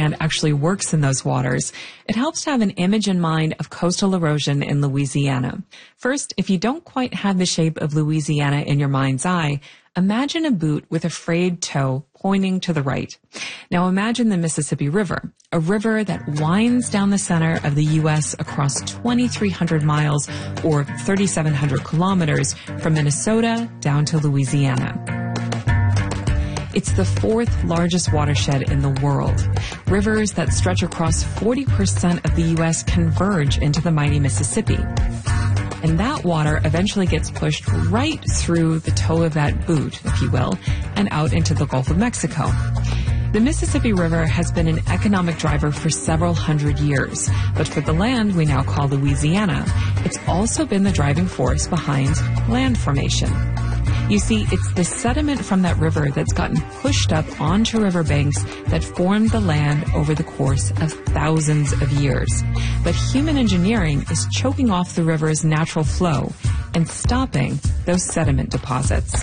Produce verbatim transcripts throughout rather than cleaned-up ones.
land actually works in those waters, it helps to have an image in mind of coastal erosion in Louisiana. First, if you don't quite have the shape of Louisiana in your mind's eye, imagine a boot with a frayed toe pointing to the right. Now imagine the Mississippi River, a river that winds down the center of the U S across twenty-three hundred miles or thirty-seven hundred kilometers from Minnesota down to Louisiana. It's the fourth largest watershed in the world. Rivers that stretch across forty percent of the U S converge into the mighty Mississippi. And that water eventually gets pushed right through the toe of that boot, if you will, and out into the Gulf of Mexico. The Mississippi River has been an economic driver for several hundred years, but for the land we now call Louisiana, it's also been the driving force behind land formation. You see, it's the sediment from that river that's gotten pushed up onto riverbanks that formed the land over the course of thousands of years. But human engineering is choking off the river's natural flow and stopping those sediment deposits.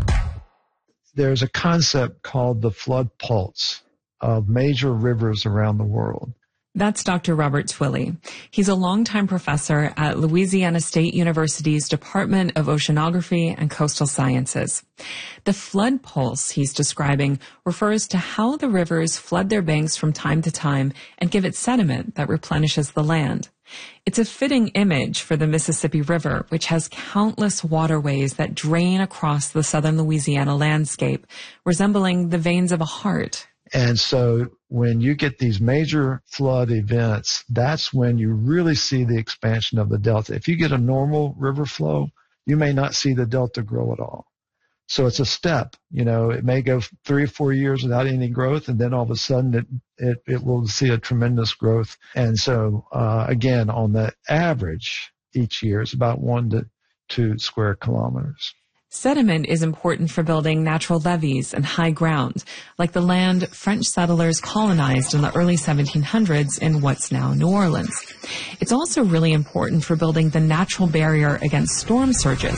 There's a concept called the flood pulse of major rivers around the world. That's Doctor Robert Twilley. He's a longtime professor at Louisiana State University's Department of Oceanography and Coastal Sciences. The flood pulse he's describing refers to how the rivers flood their banks from time to time and give it sediment that replenishes the land. It's a fitting image for the Mississippi River, which has countless waterways that drain across the southern Louisiana landscape, resembling the veins of a heart. And so when you get these major flood events, that's when you really see the expansion of the delta. If you get a normal river flow, you may not see the delta grow at all. So it's a step. You know, it may go three or four years without any growth, and then all of a sudden it it, it will see a tremendous growth. And so, uh, again, on the average, each year is about one to two square kilometers. Sediment is important for building natural levees and high ground, like the land French settlers colonized in the early seventeen hundreds in what's now New Orleans. It's also really important for building the natural barrier against storm surges.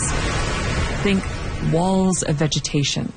Think walls of vegetation.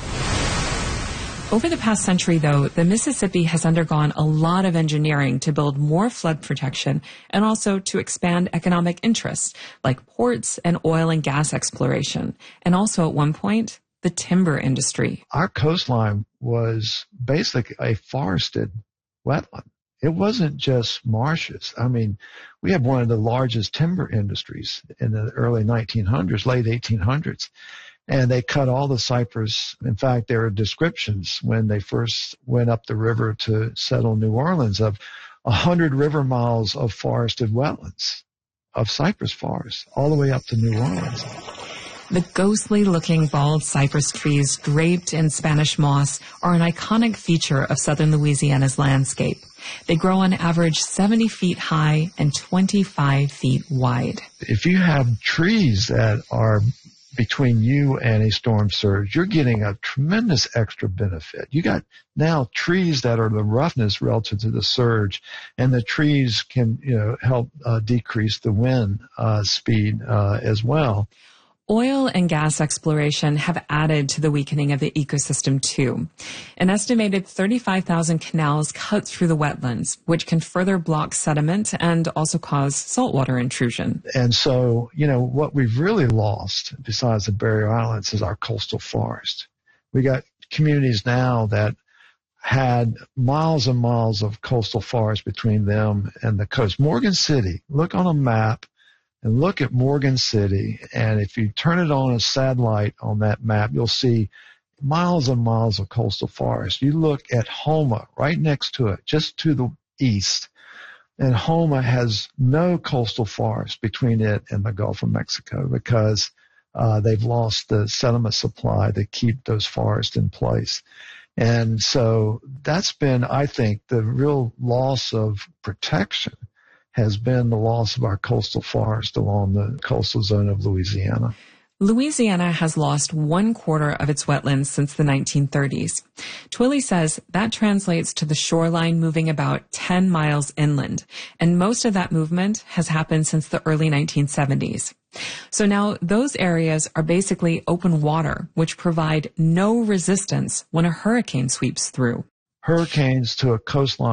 Over the past century, though, the Mississippi has undergone a lot of engineering to build more flood protection and also to expand economic interests like ports and oil and gas exploration, and also at one point, the timber industry. Our coastline was basically a forested wetland. It wasn't just marshes. I mean, we have one of the largest timber industries in the early nineteen hundreds, late eighteen hundreds. And they cut all the cypress. In fact, there are descriptions when they first went up the river to settle New Orleans of a hundred river miles of forested wetlands, of cypress forests, all the way up to New Orleans. The ghostly-looking bald cypress trees draped in Spanish moss are an iconic feature of southern Louisiana's landscape. They grow on average seventy feet high and twenty-five feet wide. If you have trees that are between you and a storm surge, you're getting a tremendous extra benefit. You got now trees that are the roughness relative to the surge, and the trees can, you know, help uh, decrease the wind uh, speed uh, as well. Oil and gas exploration have added to the weakening of the ecosystem too. An estimated thirty-five thousand canals cut through the wetlands, which can further block sediment and also cause saltwater intrusion. And so, you know, what we've really lost, besides the barrier islands, is our coastal forest. We got communities now that had miles and miles of coastal forest between them and the coast. Morgan City, look on a map and look at Morgan City, and if you turn it on a satellite on that map, you'll see miles and miles of coastal forest. You look at Houma, right next to it, just to the east, and Houma has no coastal forest between it and the Gulf of Mexico because uh, they've lost the sediment supply to keep those forests in place. And so that's been, I think, the real loss of protection has been the loss of our coastal forest along the coastal zone of Louisiana. Louisiana has lost one quarter of its wetlands since the nineteen thirties. Twilley says that translates to the shoreline moving about ten miles inland, and most of that movement has happened since the early nineteen seventies. So now those areas are basically open water, which provide no resistance when a hurricane sweeps through. Hurricanes to a coastline